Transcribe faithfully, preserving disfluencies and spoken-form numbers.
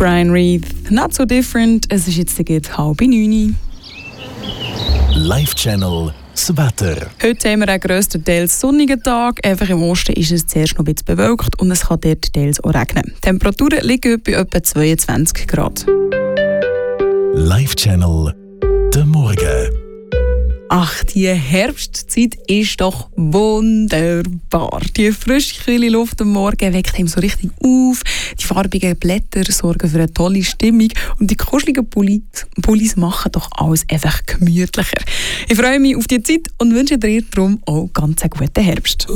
Brian Reed, «Not so different». Es ist jetzt geht halb neun. Live Channel das Wetter. Heute haben wir einen grösstenteils sonnigen Tag. Einfach im Osten ist es zuerst noch ein bisschen bewölkt und es kann dort teils auch regnen. Die Temperaturen liegen bei etwa zweiundzwanzig Grad. Live Channel der Morgen. Ach, die Herbstzeit ist doch wunderbar. Die frische, kühle Luft am Morgen weckt einem so richtig auf. Die farbigen Blätter sorgen für eine tolle Stimmung. Und die kuscheligen Pullis, Pullis machen doch alles einfach gemütlicher. Ich freue mich auf die Zeit und wünsche dir darum auch ganz einen guten Herbst.